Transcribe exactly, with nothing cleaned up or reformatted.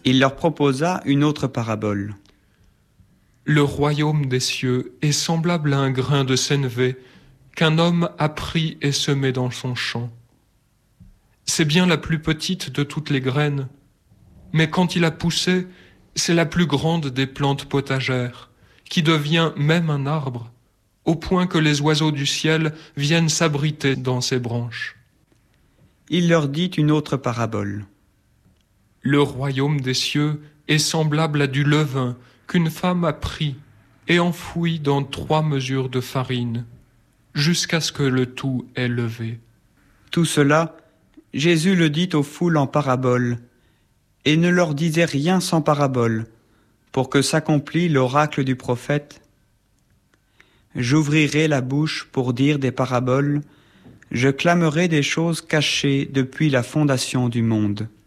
Il leur proposa une autre parabole. Le royaume des cieux est semblable à un grain de sénévé qu'un homme a pris et semé dans son champ. C'est bien la plus petite de toutes les graines, mais quand il a poussé, c'est la plus grande des plantes potagères, qui devient même un arbre, au point que les oiseaux du ciel viennent s'abriter dans ses branches. Il leur dit une autre parabole. Le royaume des cieux est semblable à du levain qu'une femme a pris et enfoui dans trois mesures de farine, jusqu'à ce que le tout ait levé. Tout cela, Jésus le dit aux foules en parabole, et ne leur disait rien sans parabole, pour que s'accomplît l'oracle du prophète. J'ouvrirai la bouche pour dire des paraboles, je clamerai des choses cachées depuis la fondation du monde.